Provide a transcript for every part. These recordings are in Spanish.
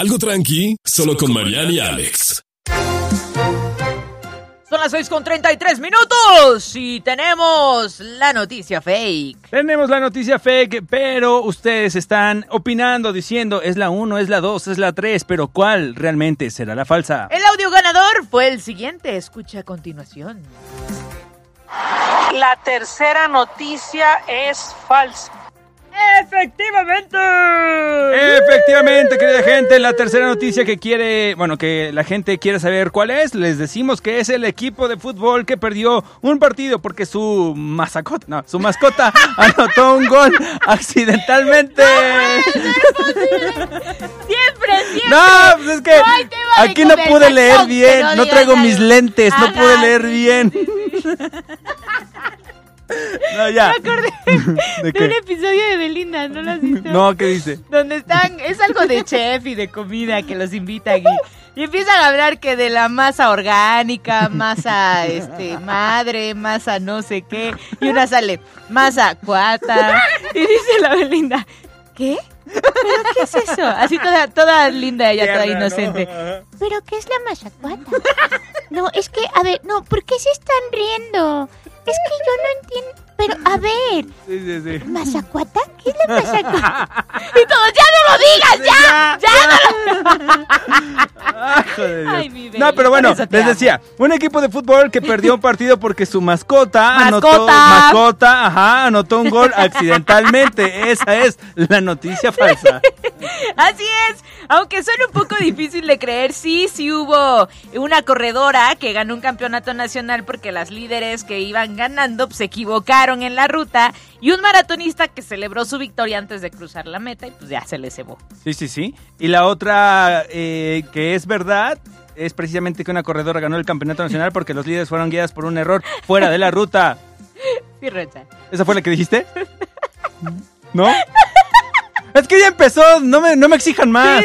Algo tranqui, solo con Mariana y Alex. Son las 6:33 y tenemos la noticia fake. Tenemos la noticia fake, pero ustedes están opinando, diciendo, es la 1, es la 2, es la 3, pero ¿cuál realmente será la falsa? El audio ganador fue el siguiente, escucha a continuación. La tercera noticia es falsa. ¡Efectivamente! Efectivamente, querida gente, la tercera noticia que la gente quiere saber cuál es, les decimos que es el equipo de fútbol que perdió un partido porque su mascota anotó un gol accidentalmente. Siempre. No, pues es que aquí no pude leer bien, no traigo mis lentes, no pude leer bien. No, ya. Me acordé de un episodio de Belinda, ¿no lo has visto? No, ¿qué dice? Donde están, es algo de chef y de comida que los invitan y empiezan a hablar que de la masa orgánica, masa madre, masa no sé qué, y una sale, masa cuata, y dice la Belinda, ¿qué? ¿Pero qué es eso? Así toda linda ella, toda inocente. ¿no? ¿Pero qué es la mazacuata? No, es que, a ver, no, ¿por qué se están riendo? Es que yo no entiendo. Pero, a ver. Sí. ¿Mazacuata? ¿Qué es la mazacuata? Y todos, ¡ya no lo digas! ¡Ya no lo Joder, Ay, mi baby. No, pero bueno, Por eso te les amo. decía, un equipo de fútbol que perdió un partido porque su mascota anotó un gol accidentalmente. Esa es la noticia falsa. Así es, aunque suena un poco difícil de creer, sí hubo una corredora que ganó un campeonato nacional porque las líderes que iban ganando se equivocaron en la ruta y un maratonista que celebró su victoria antes de cruzar la meta y pues ya se le cebó. Sí. Y la otra que es verdad es precisamente que una corredora ganó el campeonato nacional porque los líderes fueron guiadas por un error fuera de la ruta. Sí, Rocha. ¿Esa fue la que dijiste? ¿No? Es que ya empezó, no me exijan más.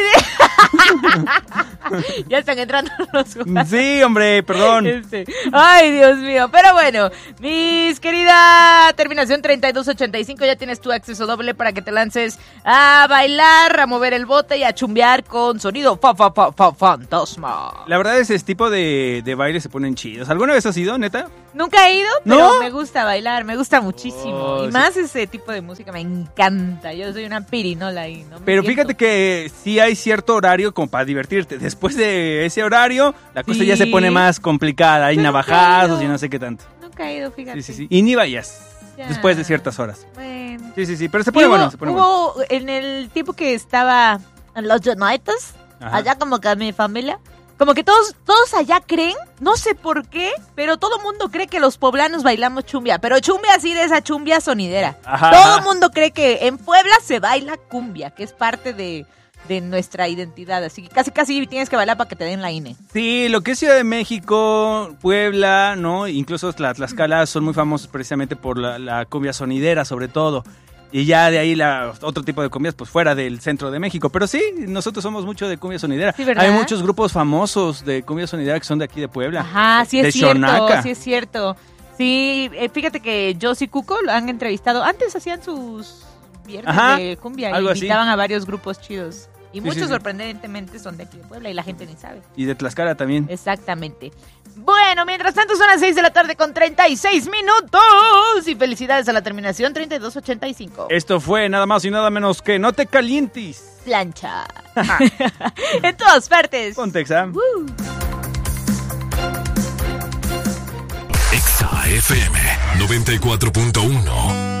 Ya están entrando los jugadores. Sí, hombre, perdón. Ay, Dios mío. Pero bueno, mis querida terminación 3285, ya tienes tu acceso doble para que te lances a bailar, a mover el bote y a chumbear con sonido fantasma. La verdad ese tipo de bailes se ponen chidos. ¿Alguna vez has ido, neta? Nunca he ido, pero ¿No? me gusta bailar, me gusta muchísimo. Oh, y sí. más ese tipo de música me encanta. Yo soy una pirinola ahí, ¿no? Pero fíjate que sí hay cierto horario como para divertirte. Después de ese horario, la cosa ya se pone más complicada. Hay navajazos y no sé qué tanto. Nunca he ido, fíjate. Sí. Y ni vayas Ya. después de ciertas horas. Bueno. Sí. Pero se pone bueno, Hubo en el tiempo que estaba en los Unites, Ajá. allá como que mi familia, como que todos allá creen, no sé por qué, pero todo mundo cree que los poblanos bailamos chumbia, pero chumbia así de esa chumbia sonidera. Ajá. Todo mundo cree que en Puebla se baila cumbia, que es parte de nuestra identidad, así que casi tienes que bailar para que te den la INE. Sí, lo que es Ciudad de México, Puebla, ¿no? Incluso Tlaxcala son muy famosos precisamente por la cumbia sonidera, sobre todo. Y ya de ahí otro tipo de cumbias, pues fuera del centro de México. Pero sí, nosotros somos mucho de cumbia sonidera. Sí, ¿verdad? Hay muchos grupos famosos de cumbia sonidera que son de aquí de Puebla. Ajá, sí de es cierto, Xonaca. sí es cierto. Sí, fíjate que Joss y Cuco lo han entrevistado. Antes hacían sus viernes de cumbia y algo así. invitaban a varios grupos chidos. Y Sí, muchos sí. sorprendentemente son de aquí de Puebla y la gente ni sabe. Y de Tlaxcala también. Exactamente. Bueno, mientras tanto son las 6:36 p.m. Y felicidades a la terminación 3285. Esto fue nada más y nada menos que No te calientes. Plancha. En todas partes. Pontexa. Exa FM 94.1